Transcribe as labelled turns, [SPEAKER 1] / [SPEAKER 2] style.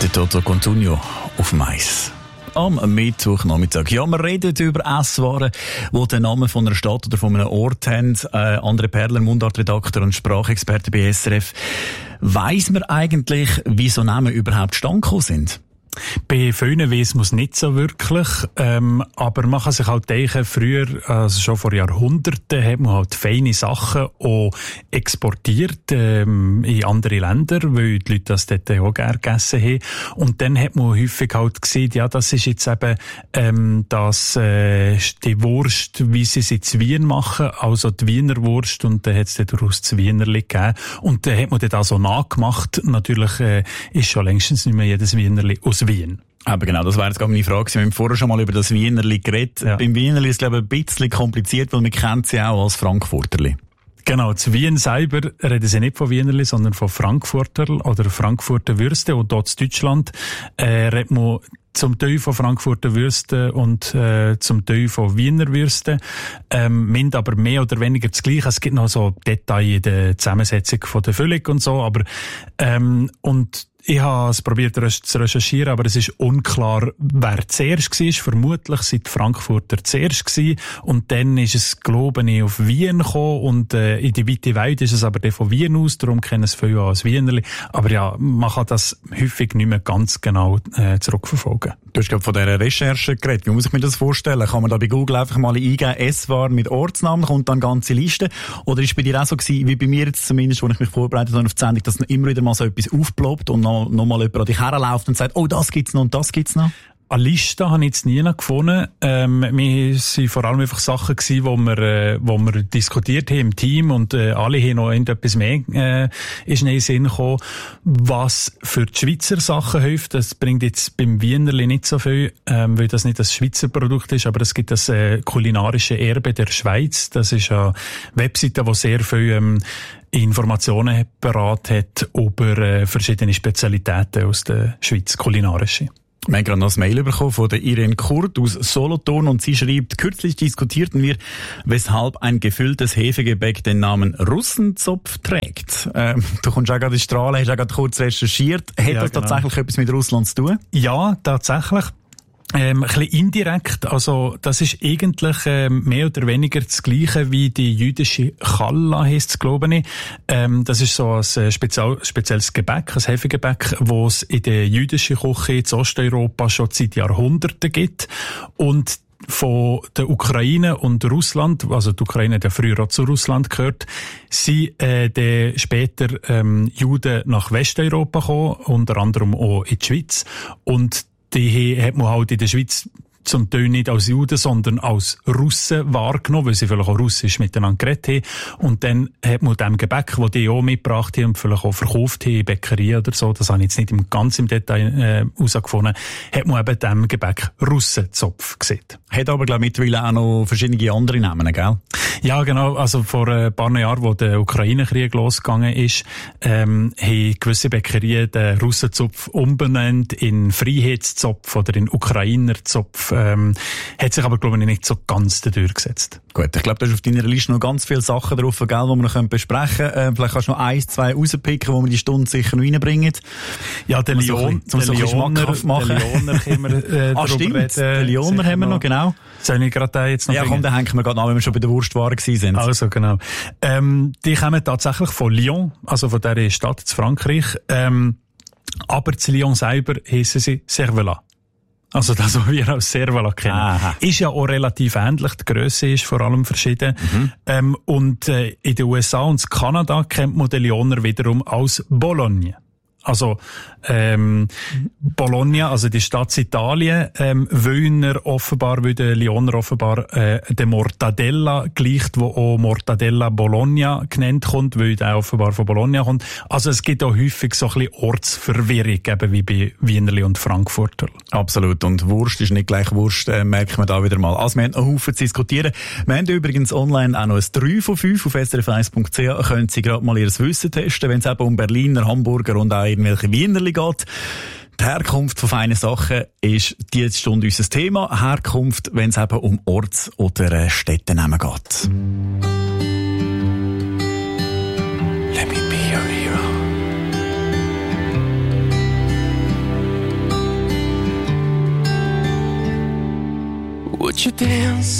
[SPEAKER 1] Der Toto Cutugno auf Mais. Am Mittwochnachmittag. Ja, wir reden über Esswaren, die den Namen von einer Stadt oder von einem Ort haben. André Perler, Mundartredakteur und Sprachexperte bei SRF. Weiss man eigentlich, wie so Namen überhaupt zustande gekommen sind?
[SPEAKER 2] Bei vielen weiss man es nicht so wirklich, aber man kann sich halt denken, früher, also schon vor Jahrhunderten, hat man halt feine Sachen auch exportiert in andere Länder, weil die Leute das dort auch gerne gegessen haben. Und dann hat man häufig halt gesehen, ja, das ist jetzt eben die Wurst, wie sie sie zu Wien machen, also die Wiener Wurst, und dann hat es daraus das Wienerli gegeben. Und dann hat man das so nachgemacht. Natürlich ist schon längstens nicht mehr jedes Wienerli aus Wien.
[SPEAKER 1] Aber genau, das wäre jetzt gerade meine Frage. Wir haben vorher schon mal über das Wienerli geredet. Ja. Beim Wienerli ist es, glaube ich, ein bisschen kompliziert, weil man kennt sie auch als Frankfurterli.
[SPEAKER 2] Genau, zu Wien selber reden sie nicht von Wienerli, sondern von Frankfurterl oder Frankfurter Würste. Und dort in Deutschland redet man zum Teil von Frankfurter Würsten und zum Teil von Wiener Würsten. Mind aber mehr oder weniger das Gleiche. Es gibt noch so Details in der Zusammensetzung von der Füllung und so, aber und ich habe es probiert zu recherchieren, aber es ist unklar, wer zuerst war. Vermutlich sind die Frankfurter zuerst gewesen. Und dann ist es, glaube ich, auf Wien gekommen. Und in die weite Welt ist es aber von Wien aus. Darum kennen es viele als Wienerli. Aber ja, man kann das häufig nicht mehr ganz genau zurückverfolgen.
[SPEAKER 1] Du hast gerade von dieser Recherche geredet. Wie muss ich mir das vorstellen? Kann man da bei Google einfach mal eingeben, Esswaren mit Ortsnamen, kommt dann eine ganze Liste? Oder ist es bei dir auch so gewesen, wie bei mir jetzt zumindest, wo ich mich vorbereitet habe auf die Sendung, dass immer wieder mal so etwas aufploppt und noch mal jemand an dich herläuft und sagt, oh, das gibt's noch und das gibt's noch?
[SPEAKER 2] Eine Liste habe ich jetzt nie gefunden. Wir sind vor allem einfach Sachen gewesen, wo wir diskutiert haben im Team, und alle haben noch etwas mehr ist in den Sinn gekommen. Was für die Schweizer Sachen hilft, das bringt jetzt beim Wienerli nicht so viel, weil das nicht das Schweizer Produkt ist, aber es gibt das kulinarische Erbe der Schweiz. Das ist eine Webseite, die sehr viel Informationen parat hat über verschiedene Spezialitäten aus der Schweiz, kulinarische.
[SPEAKER 1] Wir haben gerade noch ein Mail bekommen von der Irene Kurt aus Solothurn, und sie schreibt, kürzlich diskutierten wir, weshalb ein gefülltes Hefegebäck den Namen Russenzopf trägt. Du kommst auch gerade in Strahlen, hast auch gerade kurz recherchiert. Hat das tatsächlich etwas mit Russland zu tun?
[SPEAKER 2] Ja, tatsächlich. Ein bisschen indirekt, also das ist eigentlich mehr oder weniger das Gleiche wie die jüdische Challa, heisst es, glaube ich. Das ist so ein spezielles Gebäck, ein Hefegebäck, das es in der jüdischen Küche in Osteuropa schon seit Jahrhunderten gibt. Und von der Ukraine und Russland, also die Ukraine hat ja früher auch zu Russland gehört, sind dann später Juden nach Westeuropa gekommen, unter anderem auch in die Schweiz. Und die hat man halt in der Schweiz zum Teil nicht als Juden, sondern als Russen wahrgenommen, weil sie vielleicht auch Russisch miteinander geredet haben. Und dann hat man dem Gebäck, das die auch mitgebracht haben und vielleicht auch verkauft haben in Bäckerien oder so, das habe ich jetzt nicht ganz im Detail herausgefunden, hat man eben dem Gebäck Russenzopf gesehen.
[SPEAKER 1] Hat aber, glaube ich, mittlerweile auch noch verschiedene andere Namen, gell?
[SPEAKER 2] Ja, genau. Also vor ein paar Jahren, wo der Ukraine-Krieg losgegangen ist, haben gewisse Bäckerien den Russenzopf umbenannt in Freiheitszopf oder in Ukrainerzopf. Hat sich aber, glaube ich, nicht so ganz durchgesetzt.
[SPEAKER 1] Gut, ich glaube, da ist auf deiner Liste noch ganz viele Sachen drauf, gell, die wir noch besprechen können. Vielleicht kannst du noch 1, 2 rauspicken, wo wir die Stunde sicher noch reinbringen.
[SPEAKER 2] Ja, den Lyoner können wir
[SPEAKER 1] stimmt, reden. Den Lyoner haben wir noch, genau.
[SPEAKER 2] Soll ich gerade jetzt noch
[SPEAKER 1] bringen? Komm, den hängen wir gerade an, wenn wir schon bei der Wurstware gewesen sind.
[SPEAKER 2] Also, genau. Die kommen tatsächlich von Lyon, also von dieser Stadt in Frankreich. Aber zu Lyon selber heissen sie Cervelat. Also das, was wir als Cervelat kennen. Aha. Ist ja auch relativ ähnlich. Die Grösse ist vor allem verschieden. Und in den USA und Kanada kennt man den Lyoner wiederum als Bologna. Also Bologna, also die Stadt Italien, weil der Lyoner offenbar der Mortadella gleicht, wo auch Mortadella Bologna genannt kommt, weil der offenbar von Bologna kommt. Also es gibt auch häufig so ein bisschen Ortsverwirrung, eben wie bei Wienerli und Frankfurter.
[SPEAKER 1] Absolut. Und Wurst ist nicht gleich Wurst, merkt man da wieder mal. Also wir haben noch einen Haufen zu diskutieren. Wir haben übrigens online auch noch ein 3 von 5 auf srf1.ch. Können Sie gerade mal Ihr Wissen testen, wenn es eben um Berliner, Hamburger und auch irgendwelche Wienerli geht. Die Herkunft von feinen Sachen ist diese Stunde unser Thema. Herkunft, wenn es eben um Orts- oder Städtenamen geht. Let me be your hero.
[SPEAKER 3] watch you dance.